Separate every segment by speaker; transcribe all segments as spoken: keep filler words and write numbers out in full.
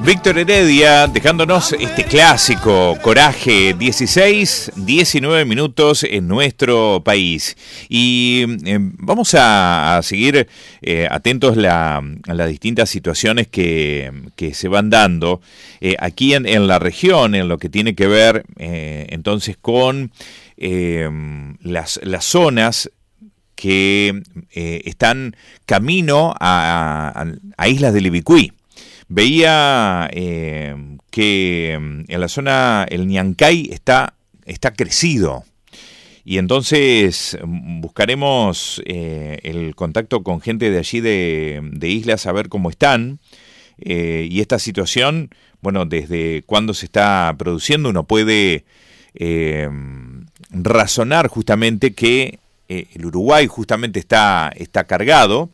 Speaker 1: Víctor Heredia dejándonos este clásico Coraje, dieciséis, diecinueve minutos en nuestro país. Y eh, vamos a, a seguir eh, atentos la, a las distintas situaciones que, que se van dando eh, aquí en, en la región, en lo que tiene que ver eh, entonces con eh, las, las zonas que eh, están camino a, a, a Islas del Ibicuí. Veía eh, que en la zona el Ñancay está, está crecido y entonces buscaremos eh, el contacto con gente de allí de, de Islas a ver cómo están eh, y esta situación, bueno, desde cuándo se está produciendo uno puede eh, razonar justamente que eh, el Uruguay justamente está, está cargado.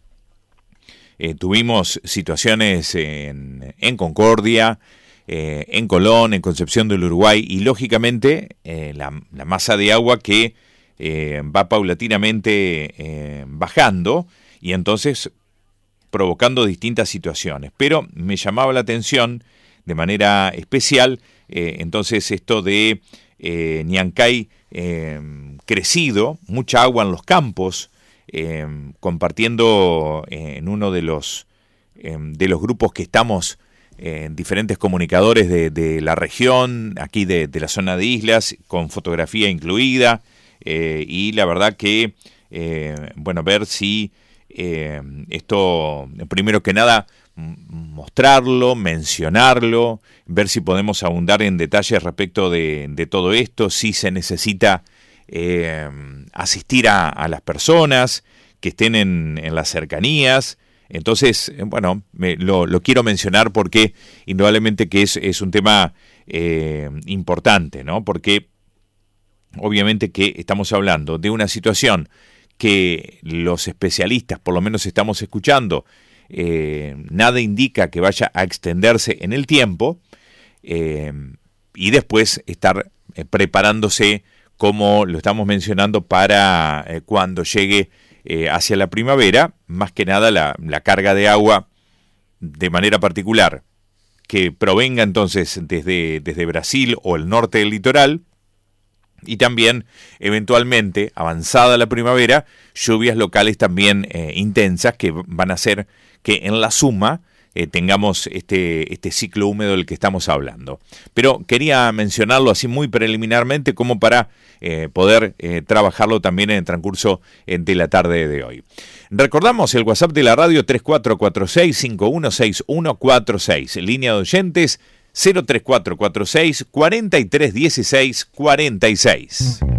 Speaker 1: Eh, tuvimos situaciones en, en Concordia, eh, en Colón, en Concepción del Uruguay y lógicamente eh, la, la masa de agua que eh, va paulatinamente eh, bajando y entonces provocando distintas situaciones. Pero me llamaba la atención de manera especial eh, entonces esto de eh, Ñancay eh, crecido, mucha agua en los campos. Eh, compartiendo eh, en uno de los eh, de los grupos que estamos eh, diferentes comunicadores de, de la región, aquí de, de la zona de Islas, con fotografía incluida, eh, y la verdad que eh, bueno, ver si eh, esto, primero que nada, mostrarlo, mencionarlo, ver si podemos abundar en detalles respecto de, de todo esto, si se necesita Eh, asistir a, a las personas que estén en, en las cercanías. Entonces, eh, bueno, me, lo, lo quiero mencionar porque indudablemente que es, es un tema eh, importante, ¿no? Porque obviamente que estamos hablando de una situación que los especialistas, por lo menos estamos escuchando, eh, nada indica que vaya a extenderse en el tiempo eh, y después estar eh, preparándose como lo estamos mencionando para eh, cuando llegue eh, hacia la primavera, más que nada la, la carga de agua de manera particular, que provenga entonces desde, desde Brasil o el norte del litoral, y también eventualmente, avanzada la primavera, lluvias locales también eh, intensas que van a hacer que en la suma Eh, tengamos este, este ciclo húmedo del que estamos hablando. Pero quería mencionarlo así muy preliminarmente como para eh, poder eh, trabajarlo también en el transcurso eh, de la tarde de hoy. Recordamos el WhatsApp de la radio tres cuatro cuatro seis, cinco uno seis uno cuatro seis, línea de oyentes cero tres cuatro cuatro seis, cuatro tres uno seis, cuatro seis.